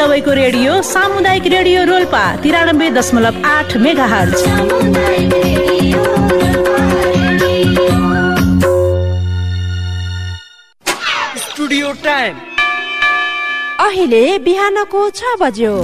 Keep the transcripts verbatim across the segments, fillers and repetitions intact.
सबैको रेडियो सामुदायिक रेडियो रोल्पा तिरानब्बे दशमलव आठ मेगा हर्ज। स्टुडियो टाइम अहिले बिहानको छ बज्यो।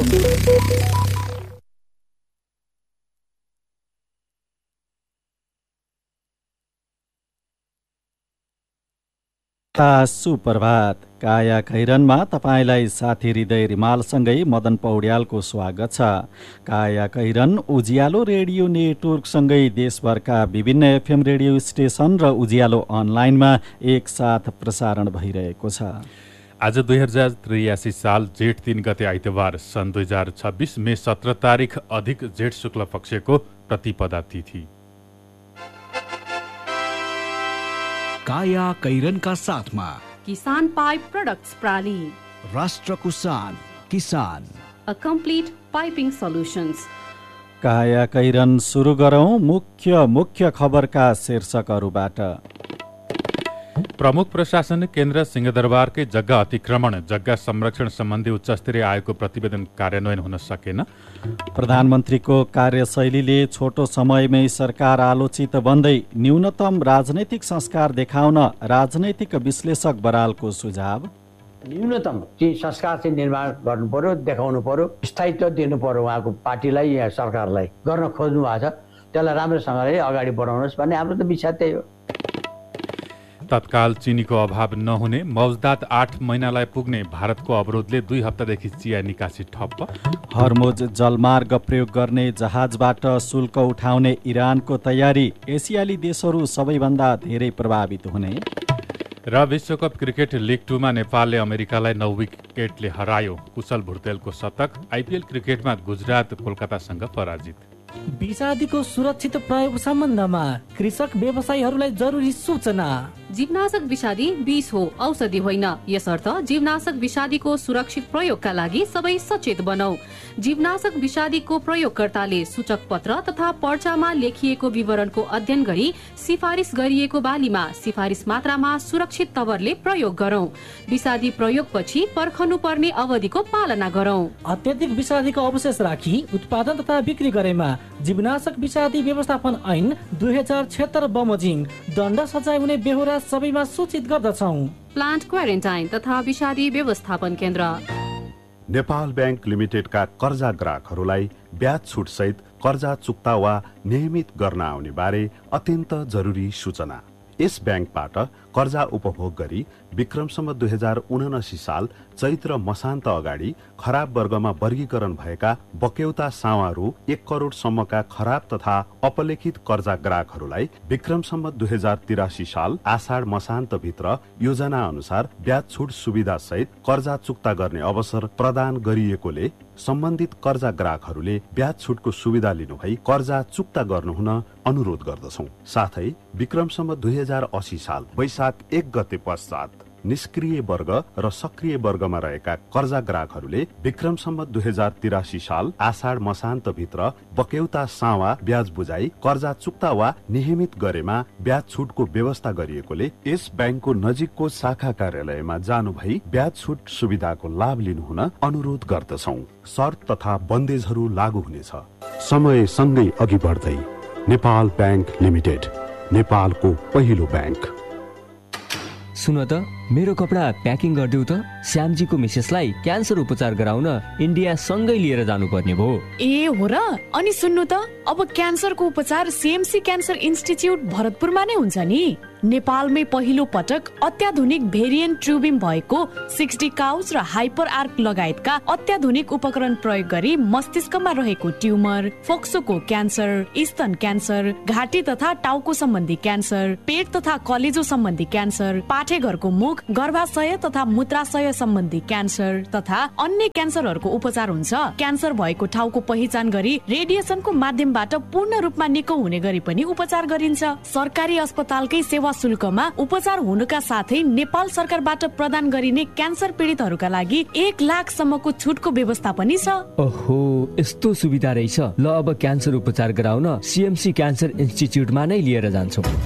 सुप्रभात। काया खैरनमा तपाईँलाई साथी हृदय रिमालसँगै मदन पौड्यालको स्वागत छ। काया खैरन उज्यालो रेडियो नेटवर्कसँगै देशभरका विभिन्न एफएम रेडियो स्टेशन र उज्यालो अनलाइनमा एकसाथ प्रसारण भइरहेको छ। आज दुई हजार त्रियासी साल जेठ तीन गते आइतबार सन् दुई हजार छब्बिस मे सत्र तारिक अधिक जेठ शुक्ल पक्षको प्रतिपदा तिथि। काया कैरनका साथमा किसान पाइप प्रोडक्ट्स प्राली, राष्ट्रको शान किसान, अ कम्प्लिट पाइपिङ सल्युशन्स। काया कैरन सुरु गरौं मुख्य मुख्य खबरका शीर्षकहरूबाट। प्रमुख प्रशासनिक केन्द्र सिंहदरबारकै जग्गा अतिक्रमण जग्गा संरक्षण सम्बन्धी उच्चस्तरीय आयोगको प्रतिवेदन कार्यान्वयन हुन सकेन। प्रधानमन्त्रीको कार्यशैलीले छोटो समयमै सरकार आलोचित बन्दै न्यूनतम राजनैतिक संस्कार देखाउन राजनैतिक विश्लेषक बरालको सुझाव। न्यूनतम चाहिँ संस्कार चाहिँ निर्माण गर्नु पर्यो, देखाउनु पर्यो, स्थायित्व दिनु पर्यो उहाँको पार्टीलाई या सरकारलाई गर्न खोज्नु भएको छ। त्यसलाई राम्रोसँगले अगाडि बढाउनुहोस् भन्ने हाम्रो त विचार त्यही हो। तत्काल चिनीको अभाव नहुने, मौजदात आठ महिनालाई पुग्ने भारतको अवरोधले दुई हप्तादेखि चिया निकासी ठप्प। हर्मुज जलमार्ग प्रयोग गर्ने जहाजबाट शुल्क उठाउने इरानको तयारी, एसियाली देशहरू सबैभन्दा धेरै प्रभावित हुने। र विश्वकप क्रिकेट लिग टूमा नेपालले अमेरिकालाई नौ विकेटले हरायो। कुशल भुर्तेलको शतक। आइपिएल क्रिकेटमा गुजरात कोलकातासँग पराजित। विषादीको सुरक्षित प्रयोग सम्बन्धमा कृषक व्यवसायीहरूलाई जरुरी सूचना। जीवनाशक विषादी विष हो, औषधि होइन। यसर्थ जीवनाशक विषादीको सुरक्षित प्रयोगका लागि सबै सचेत बनौ। जीवनाशक विषादीको प्रयोगकर्ताले सूचक पत्र तथा पर्चामा लेखिएको विवरणको अध्ययन गरी सिफारिस गरिएको बालीमा सिफारिस मात्रामा सुरक्षित तवरले प्रयोग गरौं। विषादी प्रयोगपछि पर्खनु पर्ने अवधिको पालना गरौं। अत्यधिक विषादीको अवशेष राखी उत्पादन तथा बिक्री गरेमा जीवनाशक विषादी व्यवस्थापन ऐन दुई हजार छिहत्तर बमोजिम दण्ड सजाय हुने बेहोरा सबैमा सूचित गर्दछौ। प्लान्ट क्वारेन्टाइन तथा विषादी व्यवस्थापन केन्द्र। नेपाल ब्याङ्क लिमिटेडका कर्जा ग्राहकहरूलाई ब्याज छुट सहित कर्जा चुक्ता वा नियमित गर्न आउने बारे अत्यन्त जरुरी सूचना। यस ब्याङ्कबाट कर्जा उपभोग गरी विक्रमसम्म दुई हजार उनासी साल चैत्र मसान्त अगाडि खराब वर्गमा वर्गीकरण भएका बक्यौता सावा रु एक करोड सम्मका खराब तथा अपलेखित कर्जा ग्राहकहरूलाई विक्रमसम्म दुई हजार तिरासी साल आषाढ मसान्त भित्र योजना अनुसार ब्याज छुट सुविधा सहित कर्जा चुक्ता गर्ने अवसर प्रदान गरिएकोले सम्बन्धित कर्जा ग्राहकहरूले ब्याज छुटको सुविधा लिनुभई कर्जा चुक्ता गर्नुहुन अनुरोध गर्दछौ। साथै विक्रमसम्म दुई हजार अस्सी साल वैशाख एक गते पश्चात निष्क्रिय वर्ग र सक्रिय वर्गमा रहेका कर्जा ग्राहकहरूले विक्रमसम्म दुई हजार तिरासी साल आषाढ मसान्त भित्र बक्यौता सावा ब्याज बुझाई कर्जा चुक्ता वा नियमित गरेमा ब्याज छुटको व्यवस्था गरिएकोले यस ब्याङ्कको नजिकको शाखा कार्यालयमा जानु भई ब्याज छुट सुविधाको लाभ लिनुहुन अनुरोध गर्दछौ। शर्त तथा बन्देजहरू लागू हुनेछ। समय सँगै अघि बढ्दै नेपाल ब्याङ्क लिमिटेड, नेपालको पहिलो ब्याङ्क। सुन त मेरो कपडा प्याकिङ गरिदेऊ त। श्यामजीको मिसेसलाई क्यान्सर उपचार गराउन इन्डिया सँगै लिएर जानुपर्ने भयो। ए हो र? अनि सुन्नु त, अब क्यान्सरको उपचार सीएमसी क्यान्सर इन्स्टिच्युट भरतपुरमा नै हुन्छ नि। नेपालमै पहिलो पटक अत्याधुनिक भेरिएन्ट ट्युबिम भएको सिक्सटी काउस र हाइपर आर्क लगायतका अत्याधुनिक उपकरण प्रयोग गरी मस्तिष्कमा रहेको ट्युमर, फोक्सोको क्यान्सर, स्तन क्यान्सर, घाँटी तथा टाउको सम्बन्धी क्यान्सर, पेट तथा कलेजो सम्बन्धी क्यान्सर, पाठेघरको मुख, गर्भाशय तथा मूत्राशय सम्बन्धी क्यान्सर तथा अन्य क्यान्सरहरूको उपचार हुन्छ। क्यान्सर भएको ठाउँको पहिचान गरी रेडिएसनको माध्यमबाट पूर्ण रूपमा निको हुने गरी पनि उपचार गरिन्छ। सरकारी अस्पतालकै सेवा शुल्कमा उपचार हुनुका साथै नेपाल सरकारबाट प्रदान गरिने क्यान्सर पीडितहरूका लागि एक लाख सम्मको छुटको व्यवस्था पनि छ। ओहो, यस्तो सुविधा रहेछ। ल अब क्यान्सर उपचार गराउन सीएमसी क्यान्सर इन्स्टिच्युटमा नै लिएर जान्छौँ।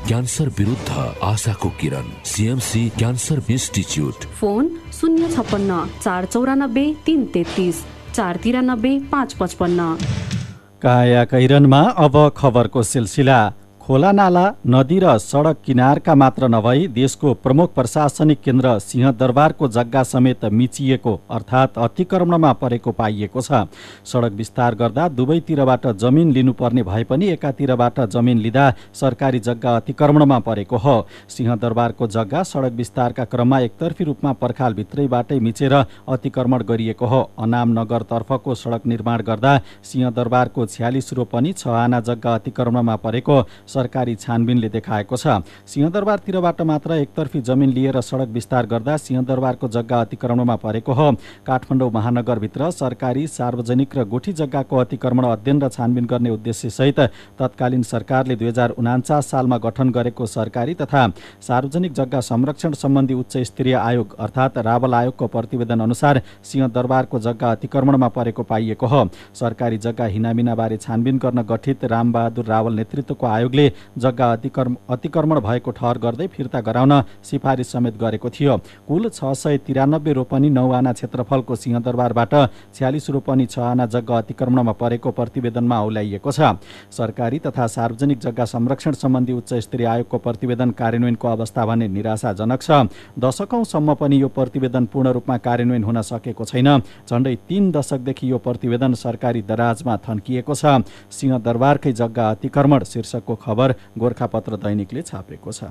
क्यान्सर विरुद्ध आशाको किरण, सीएमसी क्यान्सर इन्स्टिच्युट। फोन शून्य छप्पन्न चार चौरानब्बे तीन तेत्तिस चार तिरानब्बे पाँच पचपन्न। काया कैरनमा अब खबरको सिलसिला। खोला नाला, नदी र सडक किनारका मात्र नभई देशको प्रमुख प्रशासनिक केन्द्र सिंहदरबारको जग्गा समेत मिचिएको अर्थात् अतिक्रमणमा परेको पाइएको छ। सडक विस्तार गर्दा दुवैतिरबाट जमिन लिनुपर्ने भए पनि एकातिरबाट जमिन लिँदा सरकारी जग्गा अतिक्रमणमा परेको हो। सिंहदरबारको जग्गा सडक विस्तारका क्रममा एकतर्फी रूपमा पर्खालभित्रैबाटै मिचेर अतिक्रमण गरिएको हो। अनाम नगरतर्फको सडक निर्माण गर्दा सिंहदरबारको छ्यालिस रोपनी छ आना जग्गा अतिक्रमणमा परेको सरकारी छानबिनले देखाएको छ। सिंहदरबारतिरबाट मात्र एकतर्फी जमिन लिएर सडक विस्तार गर्दा सिंहदरबारको जग्गा अतिक्रमणमा परेको हो। काठमाडौँ महानगरभित्र सरकारी, सार्वजनिक र गोठी जग्गाको अतिक्रमण अध्ययन र छानबिन गर्ने उद्देश्यसहित तत्कालीन सरकारले दुई हजार उनान्चास सालमा गठन गरेको सरकारी तथा सार्वजनिक जग्गा संरक्षण सम्बन्धी उच्च स्तरीय आयोग अर्थात् रावल आयोगको प्रतिवेदन अनुसार सिंहदरबारको जग्गा अतिक्रमणमा परेको पाइएको हो। सरकारी जग्गा हिनामिनाबारे छानबिन गर्न गठित रामबहादुर रावल नेतृत्वको आयोगले जग्गा अतिक्रम अतिक्रमण भएको ठहर गर्दै फिर्ता गराउन सिफारिस समेत गरेको थियो। कुल छ सय तिरानब्बे रोपनी नौ आना क्षेत्रफलको सिंहदरबारबाट छ्यालिस रोपनी छ आना जग्गा अतिक्रमणमा परेको प्रतिवेदनमा औल्याइएको छ। सरकारी तथा सार्वजनिक जग्गा संरक्षण सम्बन्धी उच्च स्तरीय आयोगको प्रतिवेदन कार्यान्वयनको अवस्था भने निराशाजनक छ। दशकौंसम्म पनि यो प्रतिवेदन पूर्ण रूपमा कार्यान्वयन हुन सकेको छैन। झण्डै तीन दशकदेखि यो प्रतिवेदन सरकारी दराजमा थन्किएको छ। सिंहदरबारकै जग्गा अतिक्रमण शीर्षकको खबर गोरखापत्र दैनिकले छापेको छ।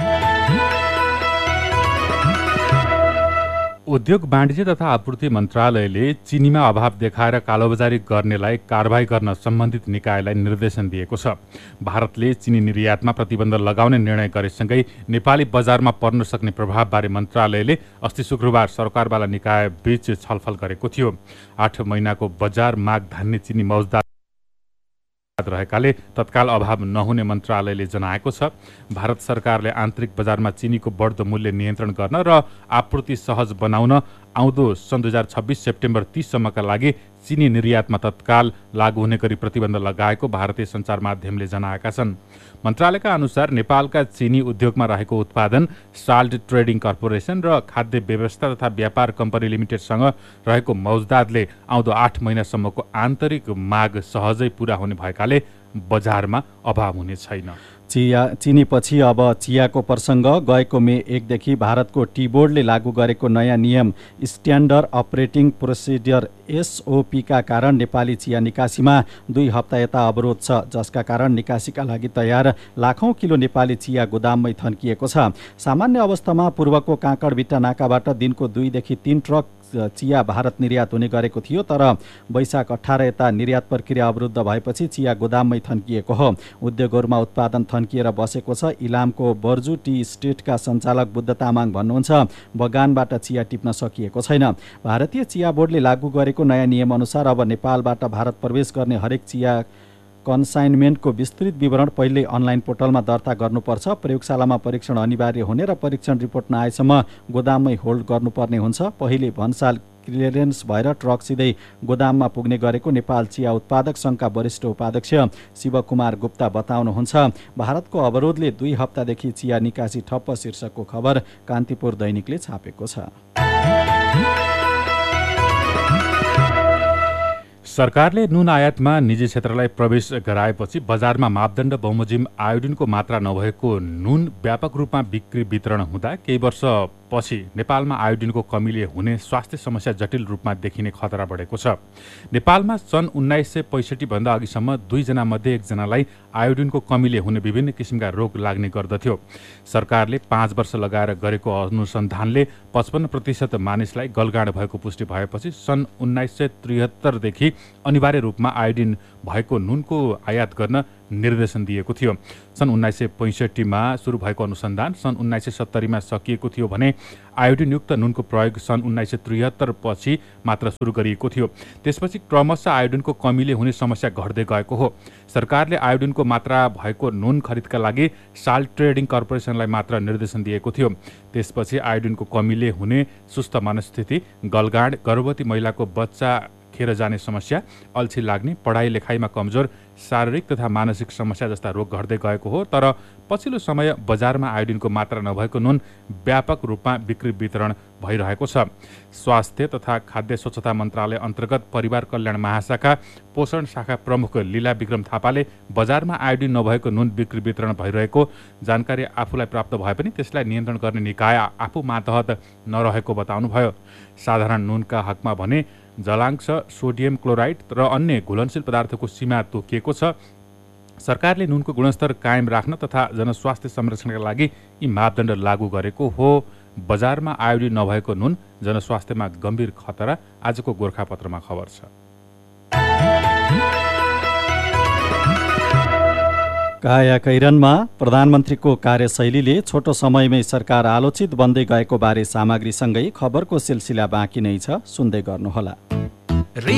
उद्योग वाणिज्य तथा आपूर्ति मन्त्रालयले चिनीमा अभाव देखाएर कालोबजारी गर्नेलाई कारबाही गर्न सम्बन्धित निकायलाई निर्देशन दिएको छ। भारतले चिनी निर्यातमा प्रतिबन्ध लगाउने निर्णय गरेसँगै नेपाली बजारमा पर्न सक्ने प्रभावबारे मन्त्रालयले अस्ति शुक्रबार सरकारवाला निकाय बीच छलफल गरेको थियो। आठ महिनाको बजार माग धान्ने चिनी मौजदार रहेकाले तत्काल अभाव नहुने मन्त्रालयले जनाएको छ। भारत सरकारले आन्तरिक बजारमा चिनीको बढ्दो मूल्य नियन्त्रण गर्न र आपूर्ति सहज बनाउन आउँदो सन् दुई हजार छब्बिस सेप्टेम्बर तीससम्मका लागि चिनी निर्यातमा तत्काल लागू हुने गरी प्रतिबन्ध लगाएको भारतीय सञ्चार माध्यमले जनाएका छन्। मन्त्रालयका अनुसार नेपालका चिनी उद्योगमा रहेको उत्पादन साल्ट ट्रेडिङ कर्पोरेसन र खाद्य व्यवस्था तथा व्यापार कम्पनी लिमिटेडसँग रहेको मौजदातले आउँदो आठ महिनासम्मको आन्तरिक माग सहजै पूरा हुने भएकाले बजारमा अभाव हुने छैन। चिया चिनीपछि अब चियाको प्रसङ्ग। गएको मे एकदेखि भारतको टी बोर्डले लागू गरेको नयाँ नियम स्ट्यान्डर्ड अपरेटिङ प्रोसिडियर एसओपीका कारण नेपाली चिया निकासीमा दुई हप्ता यता अवरोध छ, जसका कारण निकासीका लागि तयार लाखौं किलो नेपाली चिया गोदाममै थन्किएको छ। सामान्य अवस्थामा पूर्वको काँकडभिट्टा नाकाबाट दिनको दुईदेखि तीन ट्रक चिया भारत निर्यात हुने गरेको थियो, तर वैशाख अठार यता निर्यात प्रक्रिया अवरुद्ध भएपछि चिया गोदाममै थन्किएको हो। उद्योगहरूमा उत्पादन थन्किएर बसेको छ। इलामको बर्जु टी स्टेटका सञ्चालक बुद्ध तामाङ भन्नुहुन्छ, बगानबाट चिया टिप्न सकिएको छैन। भारतीय चिया बोर्डले लागू गरेको नयाँ नियम अनुसार अब नेपालबाट भारत प्रवेश गर्ने हरेक चिया कन्साइनमेन्टको विस्तृत विवरण पहिल्यै अनलाइन पोर्टलमा दर्ता गर्नुपर्छ। प्रयोगशालामा परीक्षण अनिवार्य हुने र परीक्षण रिपोर्ट नआएसम्म गोदाममै होल्ड गर्नुपर्ने हुन्छ। पहिले भन्साल क्लियरेन्स भएर ट्रक सिधै गोदाममा पुग्ने गरेको नेपाल चिया उत्पादक सङ्घका वरिष्ठ उपाध्यक्ष शिवकुमार गुप्ता बताउनुहुन्छ। भारतको अवरोधले दुई हप्तादेखि चिया निकासी ठप्प शीर्षकको खबर कान्तिपुर दैनिकले छापेको छ। सरकारले नुन आयातमा निजी क्षेत्रलाई प्रवेश गराएपछि बजारमा मापदण्ड बमोजिम आयोडिनको मात्रा नभएको नुन व्यापक रूपमा बिक्री वितरण हुँदा केही वर्ष पछि नेपालमा आयोडिनको कमीले हुने स्वास्थ्य समस्या जटिल रूपमा देखिने खतरा बढेको छ। नेपालमा सन् उन्नाइस सय पैँसठी भन्दा अघिसम्म दुईजना मध्ये एकजनालाई आयोडिनको कमीले हुने विभिन्न किसिमका रोग लाग्ने गर्दथ्यो। सरकारले पाँच वर्ष लगाएर गरेको अनुसन्धानले पचपन्न प्रतिशत मानिसलाई गलगाँड भएको पुष्टि भएपछि सन् उन्नाइस सय त्रिहत्तरदेखि अनिवार्य रूपमा आयोडिन भएको नुनको आयात गर्न निर्देशन दिएको थियो। सन् उन्नाइस सय पैँसठीमा सुरु भएको अनुसन्धान सन् उन्नाइस सय सत्तरीमा सकिएको थियो भने आयोडिनयुक्त नुनको प्रयोग सन् उन्नाइस सय त्रिहत्तर पछि मात्र सुरु गरिएको थियो। त्यसपछि क्रमशः आयोडिनको कमीले हुने समस्या घट्दै गएको हो। सरकारले आयोडिनको मात्रा भएको नुन खरिदका लागि साल्ट ट्रेडिङ कर्पोरेसनलाई मात्र निर्देशन दिएको थियो। त्यसपछि आयोडिनको कमीले हुने सुस्त मनस्थिति, गलगाँड, गर्भवती महिलाको बच्चा खेर जाने समस्या, अल्छी लाग्ने, पढाइ लेखाइमा कमजोर, शारीरिक तथा मानसिक समस्या जस्ता रोग घट्दै गएको हो। तर पछिल्लो समय बजारमा आयोडिनको मात्रा नभएको नुन व्यापक रूपमा बिक्री वितरण भइरहेको छ। स्वास्थ्य तथा खाद्य स्वच्छता मन्त्रालय अन्तर्गत परिवार कल्याण महाशाखा पोषण शाखा प्रमुख लीला विक्रम थापाले बजारमा आयोडिन नभएको नुन बिक्री वितरण भइरहेको जानकारी आफूलाई प्राप्त भए पनि त्यसलाई नियन्त्रण गर्ने निकाय आफू मातहत नरहेको बताउनुभयो। साधारण नुनका हकमा भने जलांश, सोडियम क्लोराइड र अन्य घुलनशील पदार्थको सीमा तोकिएको छ। सरकारले नुनको गुणस्तर कायम राख्न तथा जनस्वास्थ्य संरक्षणका लागि यी मापदण्ड लागू गरेको हो। बजारमा आयोडिन नभएको नुन जनस्वास्थ्यमा गम्भीर खतरा, आजको गोर्खापत्रमा खबर छ। काया कैरनमा प्रधानमन्त्रीको कार्यशैलीले छोटो समयमै सरकार आलोचित बन्दै गएको बारे सामग्रीसँगै खबरको सिलसिला बाँकी नै छ, सुन्दै गर्नुहोला।